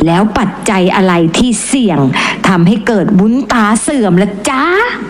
แล้วปัจจัยอะไรที่เสี่ยงทำให้เกิดวุ้นตาเสื่อมล่ะจ๊ะ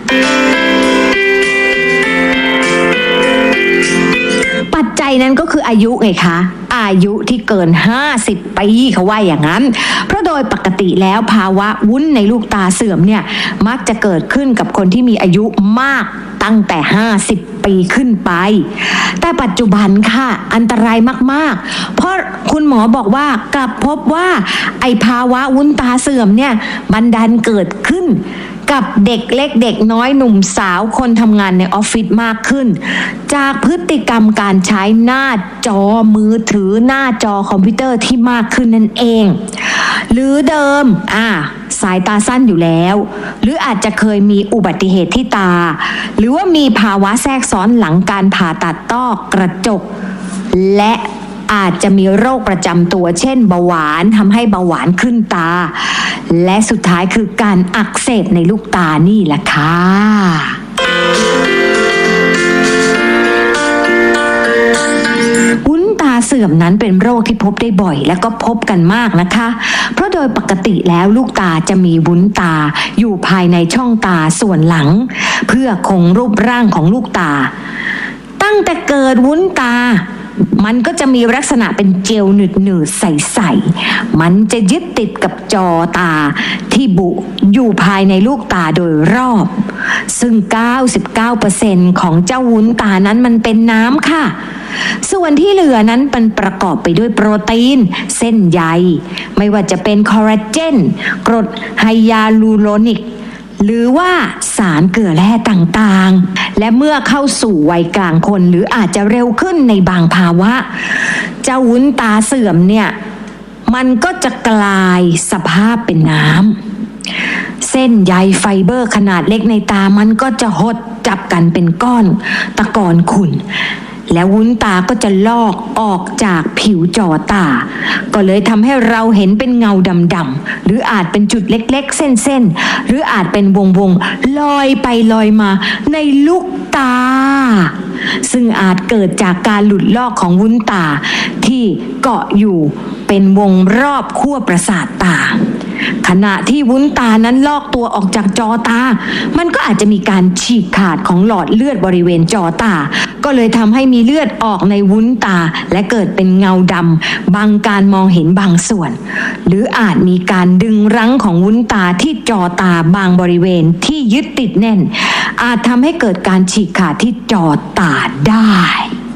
ปัจจัยนั้นก็คืออายุไงคะอายุที่เกิน50 ปีเขาว่าอย่างนั้นเพราะโดยปกติแล้วภาวะวุ้นในลูกตาเสื่อมเนี่ยมักจะเกิดขึ้นกับคนที่มีอายุมากตั้งแต่50 ปีขึ้นไปแต่ปัจจุบันค่ะอันตรายมากๆเพราะคุณหมอบอกว่ากลับพบว่าไอ้ภาวะวุ้นตาเสื่อมเนี่ยมันดันเกิดขึ้นกับเด็กเล็กเด็กน้อยหนุ่มสาวคนทำงานในออฟฟิศมากขึ้นจากพฤติกรรมการใช้หน้าจอมือถือหน้าจอคอมพิวเตอร์ที่มากขึ้นนั่นเองหรือเดิมสายตาสั้นอยู่แล้วหรืออาจจะเคยมีอุบัติเหตุที่ตาหรือว่ามีภาวะแทรกซ้อนหลังการผ่าตัดต้อกระจกและอาจจะมีโรคประจำตัวเช่นเบาหวานทำให้เบาหวานขึ้นตาและสุดท้ายคือการอักเสบในลูกตานี่แหละค่ะวุ้นตาเสื่อมนั้นเป็นโรคที่พบได้บ่อยและก็พบกันมากนะคะเพราะโดยปกติแล้วลูกตาจะมีวุ้นตาอยู่ภายในช่องตาส่วนหลังเพื่อคงรูปร่างของลูกตาตั้งแต่เกิดวุ้นตามันก็จะมีลักษณะเป็นเจลหนืดๆใสๆมันจะยึดติดกับจอตาที่บุอยู่ภายในลูกตาโดยรอบซึ่ง 99% ของเจ้าวุ้นตานั้นมันเป็นน้ำค่ะส่วนที่เหลือนั้นมันประกอบไปด้วยโปรตีนเส้นใยไม่ว่าจะเป็นคอลลาเจนกรดไฮยาลูโรนิกหรือว่าสารเกลือแร่ต่างๆและเมื่อเข้าสู่วัยกลางคนหรืออาจจะเร็วขึ้นในบางภาวะเจ้าวุ้นตาเสื่อมเนี่ยมันก็จะกลายสภาพเป็นน้ำเส้นใยไฟเบอร์ขนาดเล็กในตามันก็จะหดจับกันเป็นก้อนตะกอนขุ่นแล้ววุ้นตาก็จะลอกออกจากผิวจอตาก็เลยทำให้เราเห็นเป็นเงาดำๆหรืออาจเป็นจุดเล็กๆเส้นๆหรืออาจเป็นวงๆลอยไปลอยมาในลูกตาซึ่งอาจเกิดจากการหลุดลอกของวุ้นตาที่เกาะอยู่เป็นวงรอบขั้วประสาทตาขณะที่วุ้นตานั้นลอกตัวออกจากจอตามันก็อาจจะมีการฉีกขาดของหลอดเลือดบริเวณจอตาก็เลยทำให้มีเลือดออกในวุ้นตาและเกิดเป็นเงาดำบังการมองเห็นบางส่วนหรืออาจมีการดึงรั้งของวุ้นตาที่จอตาบางบริเวณที่ยึดติดแน่นอาจทำให้เกิดการฉีกขาดที่จอตาได้